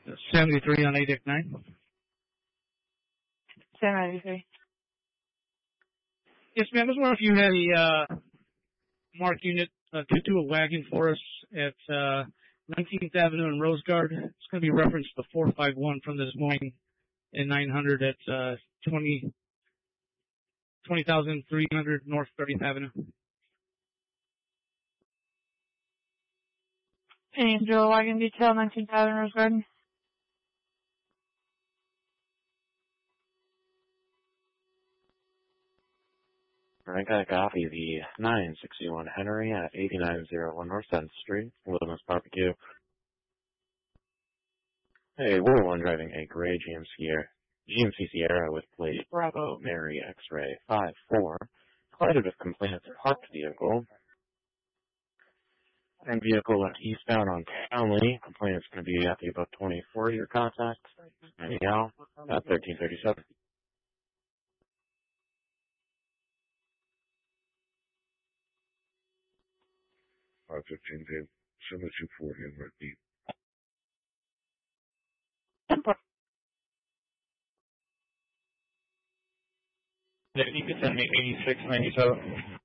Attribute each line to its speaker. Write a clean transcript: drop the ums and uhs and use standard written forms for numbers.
Speaker 1: 73 on ADEC 9.
Speaker 2: 1093.
Speaker 1: Yes, ma'am. I was wondering if you had a marked unit to a wagon for us at 19th Avenue and Rose Guard. It's going to be referenced to 451 from this morning in 900 at 20,300 North 30th Avenue.
Speaker 2: Angel wagon detail, 19th Avenue, Rose Garden.
Speaker 3: I got a copy of the 961 Henry at 8901 North 7th Street, Wilderness Barbecue. Hey, we're one driving a gray GMC Sierra with plate Bravo Mary X-Ray 54, collided with complainant's parked vehicle. And vehicle left eastbound on Townley. Complainant's going to be at the above 24 your contact. Anyhow, at 1337.
Speaker 4: 515 10, 7240 in Red Deep.
Speaker 5: If you could send me 8697.